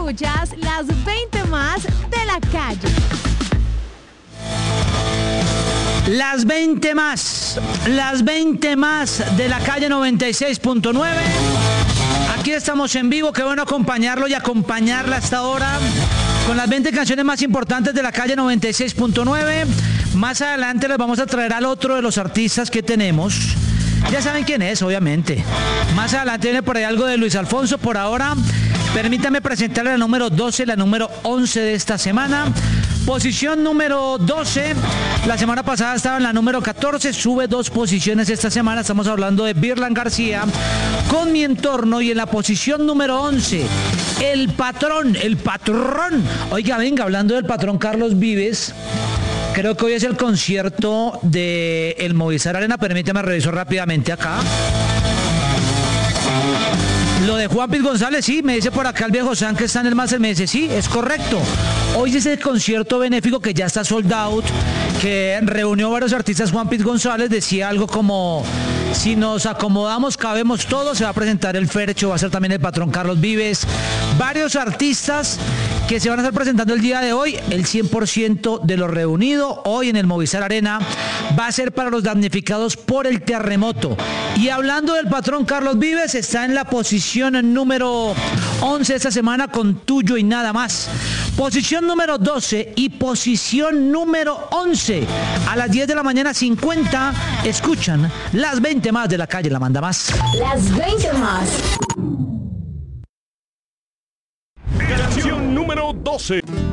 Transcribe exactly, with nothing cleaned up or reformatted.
Escuchas las veinte más de la calle. Las veinte más, las veinte más de la calle noventa y seis punto nueve. Aquí estamos en vivo, qué bueno acompañarlo y acompañarla hasta ahora con las veinte canciones más importantes de la calle noventa y seis punto nueve. Más adelante les vamos a traer al otro de los artistas que tenemos. Ya saben quién es, obviamente. Más adelante viene por ahí algo de Luis Alfonso. Por ahora, permítame presentarle la número doce, la número once de esta semana. Posición número doce, la semana pasada estaba en la número catorce, sube dos posiciones esta semana, estamos hablando de Virlan García con Mi Entorno. Y en la posición número once, El Patrón, El Patrón. Oiga, venga, hablando del Patrón Carlos Vives, creo que hoy es el concierto de el Movistar Arena, permítame reviso rápidamente acá. Lo de Juan Piz González, sí, me dice por acá el viejo San que está en el máster, me dice, sí, es correcto. Hoy es el concierto benéfico que ya está sold out, que reunió varios artistas. Juan Piz González decía algo como, si nos acomodamos, cabemos todos. Se va a presentar el Fercho, va a ser también el Patrón Carlos Vives. Varios artistas que se van a estar presentando el día de hoy. El cien por ciento de lo reunido hoy en el Movistar Arena va a ser para los damnificados por el terremoto. Y hablando del Patrón Carlos Vives, está en la posición número once esta semana con Tuyo y Nada Más. Posición número doce y posición número once. A las diez de la mañana cincuenta, escuchan las veinte más de la calle La Manda Más. Las veinte más. Canción número doce.